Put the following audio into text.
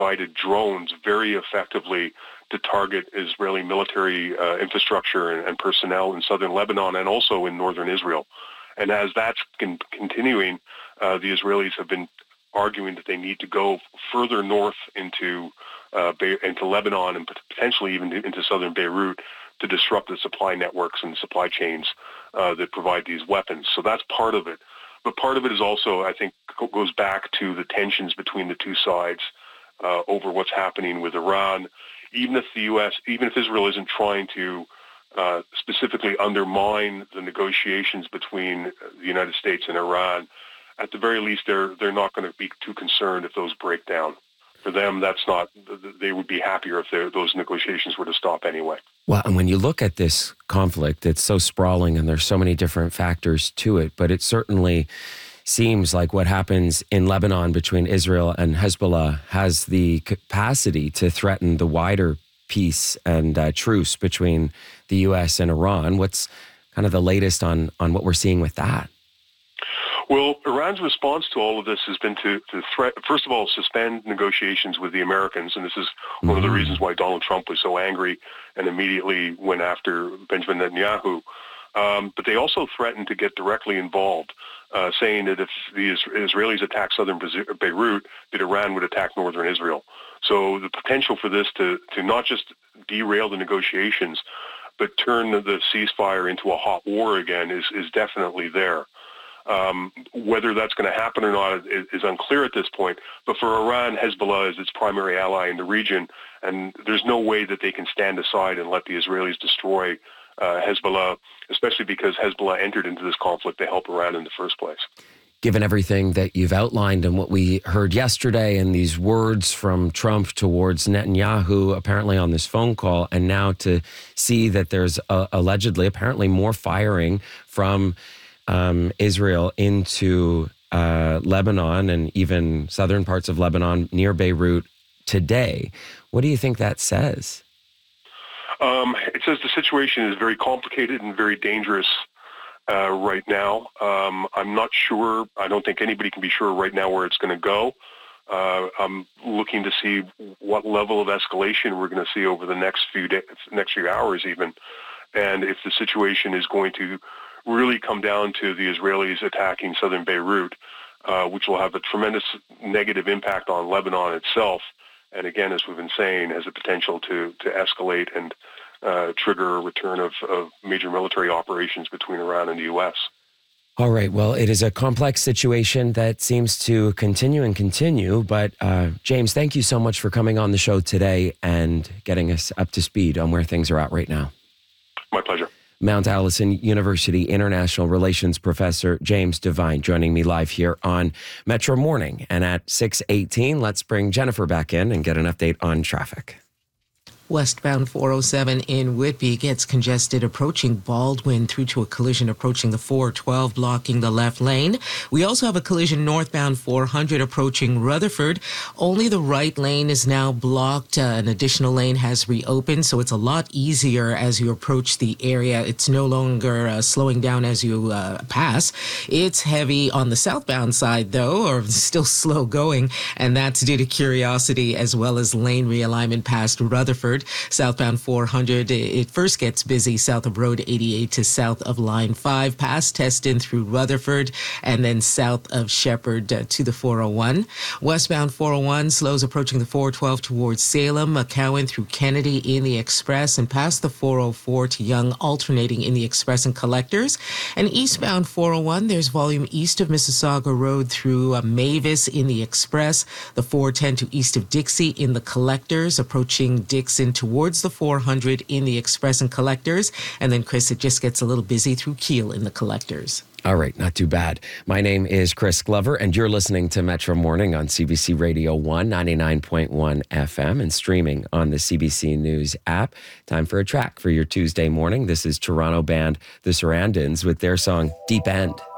provided drones very effectively to target Israeli military infrastructure and personnel in southern Lebanon and also in northern Israel. And as that's continuing, the Israelis have been arguing that they need to go further north into Lebanon and potentially even into southern Beirut to disrupt the supply networks and supply chains that provide these weapons. So that's part of it. But part of it is also, I think, goes back to the tensions between the two sides over what's happening with Iran. Even if Israel isn't trying to specifically undermine the negotiations between the United States and Iran, at the very least, they're not going to be too concerned if those break down. For them, they would be happier if those negotiations were to stop anyway. Well, and when you look at this conflict, it's so sprawling and there's so many different factors to it, but it certainly seems like what happens in Lebanon between Israel and Hezbollah has the capacity to threaten the wider peace and truce between the U.S. and Iran. What's kind of the latest on what we're seeing with that? Well, Iran's response to all of this has been to first of all, suspend negotiations with the Americans. And this is one of the reasons why Donald Trump was so angry and immediately went after Benjamin Netanyahu. But they also threatened to get directly involved, saying that if the Israelis attack southern Beirut, that Iran would attack northern Israel. So the potential for this to not just derail the negotiations, but turn the ceasefire into a hot war again is definitely there. Whether that's going to happen or not is unclear at this point. But for Iran, Hezbollah is its primary ally in the region, and there's no way that they can stand aside and let the Israelis destroy Hezbollah, especially because Hezbollah entered into this conflict to help Iran in the first place. Given everything that you've outlined and what we heard yesterday and these words from Trump towards Netanyahu, apparently on this phone call, and now to see that there's apparently more firing from Israel into Lebanon and even southern parts of Lebanon near Beirut today. What do you think that says? It says the situation is very complicated and very dangerous right now. I'm not sure. I don't think anybody can be sure right now where it's going to go. I'm looking to see what level of escalation we're going to see over the next few hours even, and if the situation is going to really come down to the Israelis attacking southern Beirut, which will have a tremendous negative impact on Lebanon itself. And again, as we've been saying, has the potential to escalate and trigger a return of major military operations between Iran and the U.S. All right. Well, it is a complex situation that seems to continue. But James, thank you so much for coming on the show today and getting us up to speed on where things are at right now. My pleasure. Mount Allison University International Relations Professor James Devine joining me live here on Metro Morning. And at 6:18, let's bring Jennifer back in and get an update on traffic. Westbound 407 in Whitby gets congested approaching Baldwin through to a collision approaching the 412 blocking the left lane. We also have a collision northbound 400 approaching Rutherford. Only the right lane is now blocked. An additional lane has reopened, so it's a lot easier as you approach the area. It's no longer slowing down as you pass. It's heavy on the southbound side, though, or still slow going, and that's due to Curiosity as well as lane realignment past Rutherford. Southbound 400, it first gets busy south of Road 88 to south of Line 5, past Teston through Rutherford, and then south of Shepherd to the 401. Westbound 401 slows approaching the 412 towards Salem, McCowan through Kennedy in the Express, and past the 404 to Yonge, alternating in the Express and Collectors. And eastbound 401, there's volume east of Mississauga Road through Mavis in the Express, the 410 to east of Dixie in the Collectors, approaching Dixon towards the 400 in the Express and Collectors. And then, Chris, it just gets a little busy through Keele in the Collectors. All right, not too bad. My name is Chris Glover, and you're listening to Metro Morning on CBC Radio 1, 99.1 FM, and streaming on the CBC News app. Time for a track for your Tuesday morning. This is Toronto band The Sarandons with their song Deep End.